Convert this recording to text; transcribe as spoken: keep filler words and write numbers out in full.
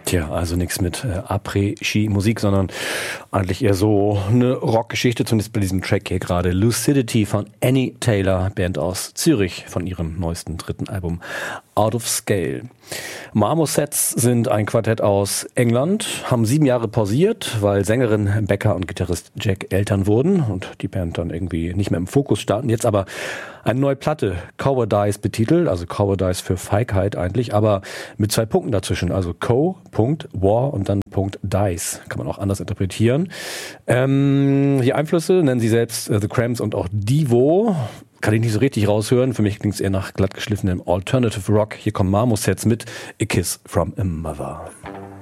Tja, also nichts mit äh, Après-Ski-Musik, sondern eigentlich eher so eine Rockgeschichte, zumindest bei diesem Track hier gerade. Lucidity von Annie Taylor, Band aus Zürich, von ihrem neuesten dritten Album Out of Scale. Marmosets sind ein Quartett aus England, haben sieben Jahre pausiert, weil Sängerin Becca und Gitarrist Jack Eltern wurden und die Band dann irgendwie nicht mehr im Fokus standen. Jetzt aber eine neue Platte, Cowardice betitelt, also Cowardice für Feigheit eigentlich, aber mit zwei Punkten dazwischen, also Co. War und dann Dice, kann man auch anders interpretieren. Ähm, die Einflüsse nennen sie selbst äh, The Cramps und auch Devo. Kann ich nicht so richtig raushören. Für mich klingt es eher nach glatt geschliffenem Alternative Rock. Hier kommen Marmosets mit A Kiss from a Mother.